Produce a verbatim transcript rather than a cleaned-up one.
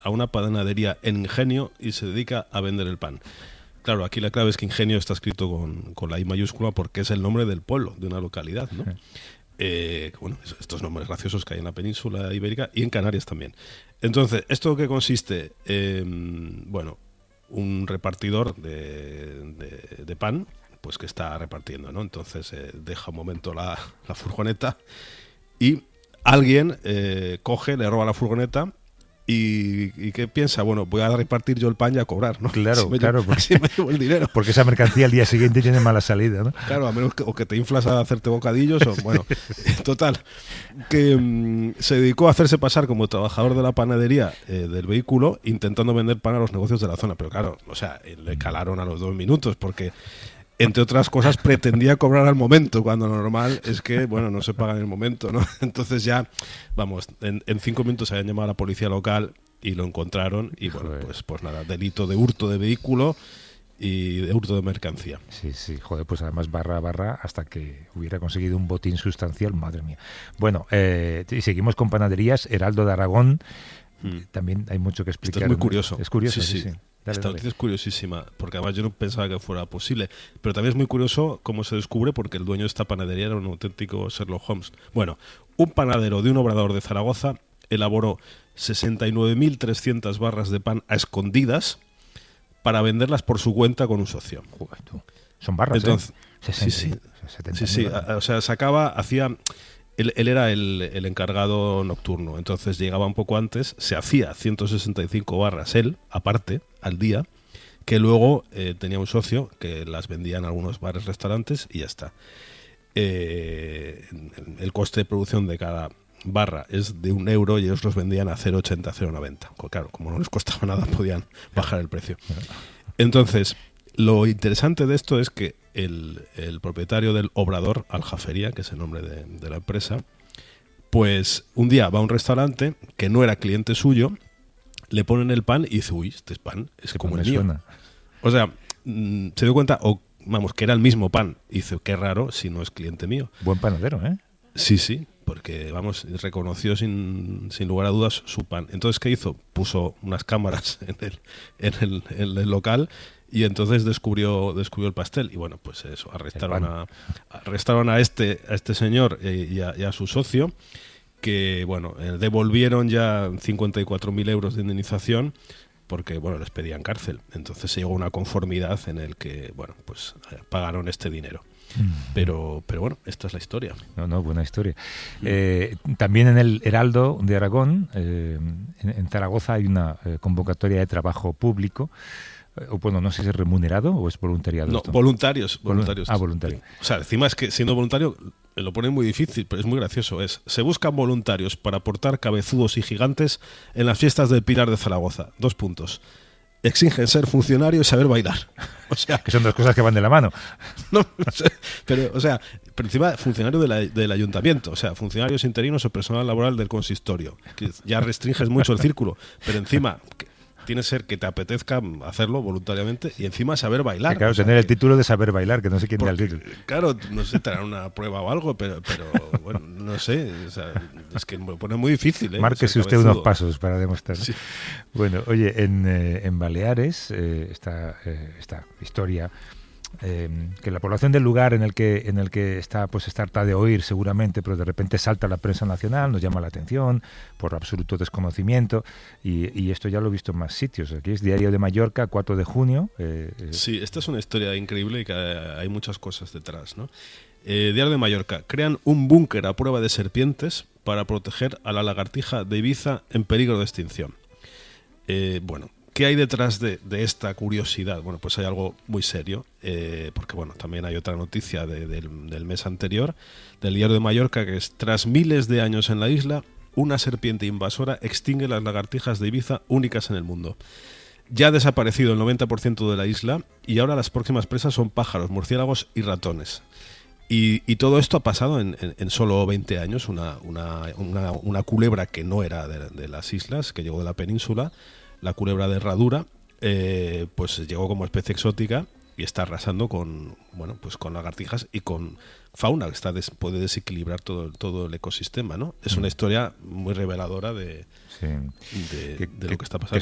a una panadería en Ingenio y se dedica a vender el pan. Claro, aquí la clave es que Ingenio está escrito con, con la I mayúscula porque es el nombre del pueblo, de una localidad, ¿no? Sí. Eh, bueno, estos nombres graciosos que hay en la península ibérica y en Canarias también. Entonces, ¿esto qué consiste? Eh, bueno, un repartidor de, de, de pan, pues que está repartiendo, ¿no? Entonces eh, deja un momento la, la furgoneta y alguien eh, coge, le roba la furgoneta. Y, ¿Y qué piensa? Bueno, voy a repartir yo el pan y a cobrar, ¿no? Claro, me claro. Llevo, porque, me llevo el dinero. Porque esa mercancía al día siguiente tiene mala salida, ¿no? Claro, a menos que, o que te inflas a hacerte bocadillos o, bueno, total, que um, se dedicó a hacerse pasar como trabajador de la panadería eh, del vehículo, intentando vender pan a los negocios de la zona. Pero claro, o sea, le calaron a los dos minutos porque... Entre otras cosas, pretendía cobrar al momento, cuando lo normal es que, bueno, no se paga en el momento, ¿no? Entonces ya, vamos, en, en cinco minutos se habían llamado a la policía local y lo encontraron y, bueno, pues, pues nada, delito de hurto de vehículo y de hurto de mercancía. Sí, sí, joder, pues además barra barra hasta que hubiera conseguido un botín sustancial, madre mía. Bueno, eh, y seguimos con panaderías, Heraldo de Aragón, hmm. también hay mucho que explicar. Esto es muy curioso. Es curioso, sí, sí. sí. sí. Dale, Esta noticia dale. es curiosísima, porque además yo no pensaba que fuera posible. Pero también es muy curioso cómo se descubre, porque el dueño de esta panadería era un auténtico Sherlock Holmes. Bueno, un panadero de un obrador de Zaragoza elaboró sesenta y nueve mil trescientas barras de pan a escondidas para venderlas por su cuenta con un socio. Joder, tú. Son barras, Entonces, ¿eh? sesenta, sí, sí. setenta sí, sí. A, o sea, sacaba, hacía... Él, él era el, el encargado nocturno, entonces llegaba un poco antes, se hacía ciento sesenta y cinco barras él, aparte, al día, que luego eh, tenía un socio que las vendía en algunos bares, restaurantes y ya está. Eh, el coste de producción de cada barra es de un euro y ellos los vendían a cero coma ochenta, cero coma noventa. Claro, como no les costaba nada, podían bajar el precio. Entonces, lo interesante de esto es que el, el propietario del Obrador, Aljafería, que es el nombre de, de la empresa, pues un día va a un restaurante que no era cliente suyo, le ponen el pan y dice, uy, este pan es como el mío. Suena. O sea, mmm, se dio cuenta, o vamos, que era el mismo pan. Y dice, qué raro si no es cliente mío. Buen panadero, ¿eh? Sí, sí, porque, vamos, reconoció sin, sin lugar a dudas su pan. Entonces, ¿qué hizo? Puso unas cámaras en el, en el, en el local y entonces descubrió descubrió el pastel. Y bueno, pues eso, arrestaron a arrestaron a este a este señor y a, y a su socio, que, bueno, devolvieron ya cincuenta y cuatro mil euros de indemnización porque, bueno, les pedían cárcel. Entonces se llegó a una conformidad en el que, bueno, pues pagaron este dinero. Pero, pero bueno, esta es la historia. No, no, buena historia. Eh, también en el Heraldo de Aragón, eh, en, en Zaragoza, hay una eh, convocatoria de trabajo público. Eh, bueno, no sé si es remunerado o es voluntariado. No, esto. voluntarios, voluntarios. Ah, voluntario. O sea, encima es que siendo voluntario lo ponen muy difícil, pero es muy gracioso. Es, se buscan voluntarios para aportar cabezudos y gigantes en las fiestas del Pilar de Zaragoza. Dos puntos. Exigen ser funcionario y saber bailar. O sea, que son dos cosas que van de la mano. No, no sé, pero, o sea, pero encima funcionario de la, del ayuntamiento, o sea, funcionarios interinos o personal laboral del consistorio. Que ya restringes mucho el círculo, pero encima tiene que ser que te apetezca hacerlo voluntariamente y encima saber bailar. Que claro, o sea, tener que, el título de saber bailar, que no sé quién da el título. Claro, no sé, te harán una prueba o algo, pero, pero bueno, no sé, o sea, es que me lo pone muy difícil. ¿eh? Márquese usted unos pasos para demostrar. Sí. Bueno, oye, en, eh, en Baleares, eh, esta, eh, esta historia... Eh, que la población del lugar en el que en el que está pues está harta de oír seguramente, pero de repente salta la prensa nacional, nos llama la atención por absoluto desconocimiento y, y esto ya lo he visto en más sitios. Aquí es Diario de Mallorca, cuatro de junio. Eh, eh. Sí, esta es una historia increíble y que hay muchas cosas detrás, ¿no? Eh, Diario de Mallorca: crean un búnker a prueba de serpientes para proteger a la lagartija de Ibiza en peligro de extinción. Eh, bueno, ¿qué hay detrás de, de esta curiosidad? Bueno, pues hay algo muy serio, eh, porque bueno, también hay otra noticia de, de, del mes anterior, del Diario de Mallorca, que es: tras miles de años en la isla, una serpiente invasora extingue las lagartijas de Ibiza únicas en el mundo. Ya ha desaparecido el noventa por ciento de la isla y ahora las próximas presas son pájaros, murciélagos y ratones. Y, y todo esto ha pasado en, en, en solo veinte años, una, una, una, una culebra que no era de, de las islas, que llegó de la península, la culebra de herradura, eh, pues llegó como especie exótica y está arrasando con, bueno, pues con lagartijas y con fauna que está des, puede desequilibrar todo, todo el ecosistema, ¿no? Es una historia muy reveladora de, sí. de, que, de lo que, que está pasando.